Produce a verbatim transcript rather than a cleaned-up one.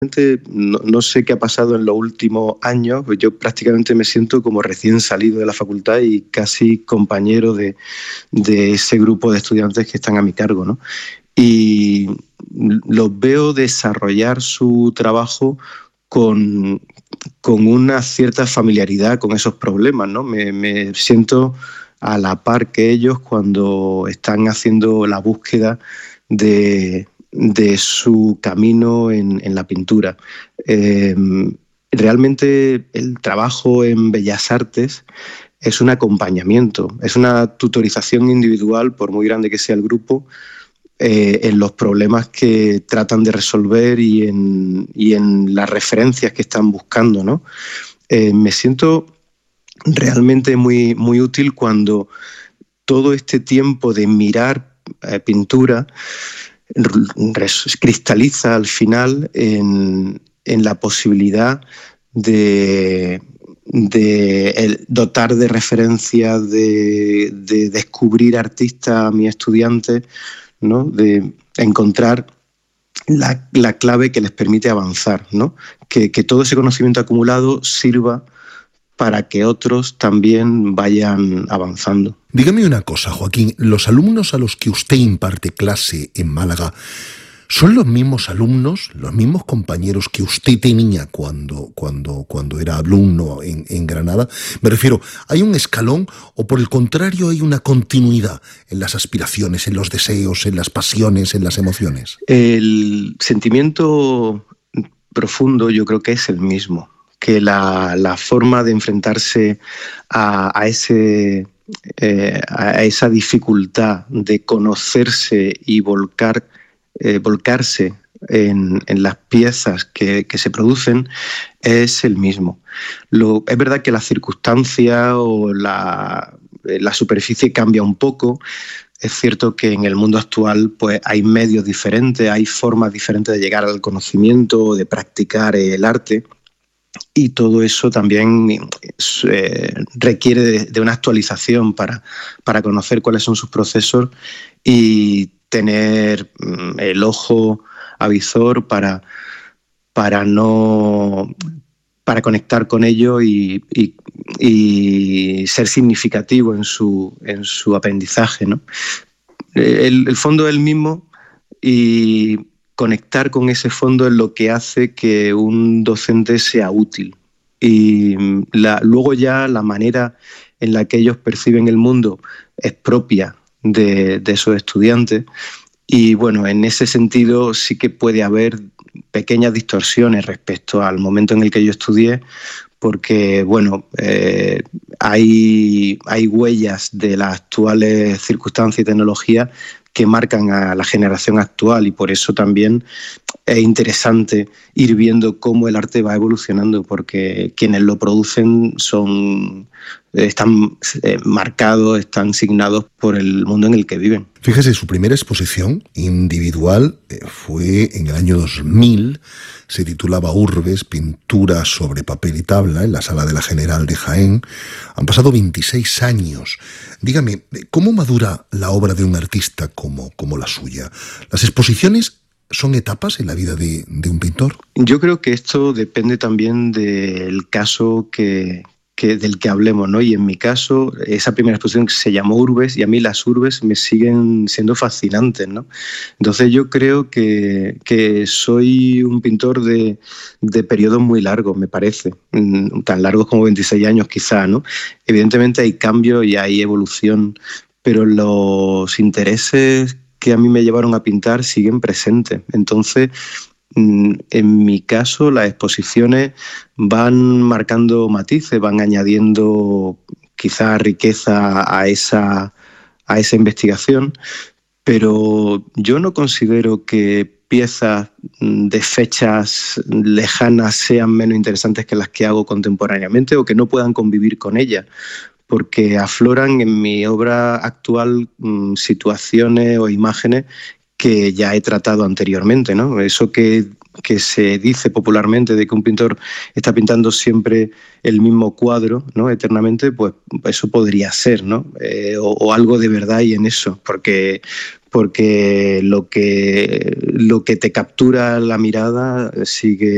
No, no sé qué ha pasado en los últimos años, pues yo prácticamente me siento como recién salido de la facultad y casi compañero de, de ese grupo de estudiantes que están a mi cargo, ¿no? Y los veo desarrollar su trabajo con, con una cierta familiaridad con esos problemas, ¿no? Me, me siento a la par que ellos cuando están haciendo la búsqueda de, de su camino en, en la pintura. Eh, realmente el trabajo en Bellas Artes es un acompañamiento, es una tutorización individual, por muy grande que sea el grupo, eh, en los problemas que tratan de resolver y en, y en las referencias que están buscando, ¿no? Eh, me siento realmente muy, muy útil cuando todo este tiempo de mirar eh, pintura cristaliza al final en, en la posibilidad de, de el, dotar de referencia, de, de descubrir artistas a mis estudiantes, ¿no? De encontrar la, la clave que les permite avanzar, ¿no? Que, que todo ese conocimiento acumulado sirva para que otros también vayan avanzando. Dígame una cosa, Joaquín, ¿los alumnos a los que usted imparte clase en Málaga son los mismos alumnos, los mismos compañeros que usted tenía cuando, cuando, cuando era alumno en, en Granada? Me refiero, ¿hay un escalón o por el contrario hay una continuidad en las aspiraciones, en los deseos, en las pasiones, en las emociones? El sentimiento profundo yo creo que es el mismo, que la, la forma de enfrentarse a, a, ese, eh, a esa dificultad de conocerse y volcar Eh, volcarse en, en las piezas que, que se producen es el mismo. Lo, es verdad que la circunstancia o la, la superficie cambia un poco. Es cierto que en el mundo actual pues, hay medios diferentes, hay formas diferentes de llegar al conocimiento, de practicar el arte, y todo eso también eh, requiere de, de una actualización para, para conocer cuáles son sus procesos y tener el ojo avizor para, para no para conectar con ello y, y, y ser significativo en su, en su aprendizaje, ¿no? El, el fondo es el mismo y conectar con ese fondo es lo que hace que un docente sea útil. Y la, luego ya la manera en la que ellos perciben el mundo es propia de, de esos estudiantes. Y bueno, en ese sentido sí que puede haber pequeñas distorsiones respecto al momento en el que yo estudié, porque bueno, eh, hay, hay huellas de las actuales circunstancias y tecnologías que marcan a la generación actual y por eso también es interesante ir viendo cómo el arte va evolucionando, porque quienes lo producen son están eh, marcados, están signados por el mundo en el que viven. Fíjese, su primera exposición individual eh, fue en el año dos mil, se titulaba Urbes, pintura sobre papel y tabla, en la Sala de la General de Jaén. Han pasado veintiséis años. Dígame, ¿cómo madura la obra de un artista como, como la suya? ¿Las exposiciones son etapas en la vida de, de un pintor? Yo creo que esto depende también del caso que... Que, del que hablemos, ¿no? Y en mi caso, esa primera exposición se llamó Urbes y a mí las urbes me siguen siendo fascinantes, ¿no? Entonces yo creo que, que soy un pintor de, de periodos muy largos, me parece, tan largos como veintiséis años quizá, ¿no? Evidentemente hay cambio y hay evolución, pero los intereses que a mí me llevaron a pintar siguen presentes. Entonces, en mi caso, las exposiciones van marcando matices, van añadiendo quizá riqueza a esa, a esa investigación, pero yo no considero que piezas de fechas lejanas sean menos interesantes que las que hago contemporáneamente o que no puedan convivir con ellas, porque afloran en mi obra actual mmm, situaciones o imágenes que ya he tratado anteriormente, ¿no? Eso que, que se dice popularmente de que un pintor está pintando siempre el mismo cuadro, ¿no? Eternamente, pues eso podría ser, ¿no? Eh, o, o algo de verdad hay en eso, porque, porque lo que, lo que te captura la mirada sigue